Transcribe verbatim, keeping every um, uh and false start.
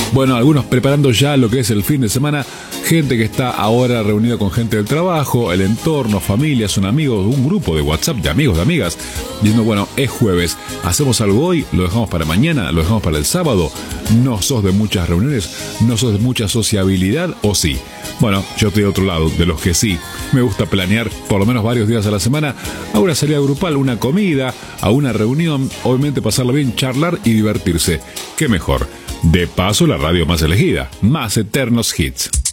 Bueno, algunos preparando ya lo que es el fin de semana, gente que está ahora reunida con gente del trabajo, el entorno, familias, un amigo, un grupo de WhatsApp de amigos, de amigas, diciendo, bueno, es jueves, hacemos algo hoy, lo dejamos para mañana, lo dejamos para el sábado. ¿No sos de muchas reuniones? ¿No sos de mucha sociabilidad o sí? Bueno, yo estoy de otro lado, de los que sí. Me gusta planear por lo menos varios días a la semana a una salida grupal, una comida, a una reunión, obviamente pasarla bien, charlar y divertirse. ¿Qué mejor? De paso, la radio más elegida, Más Eternos Hits.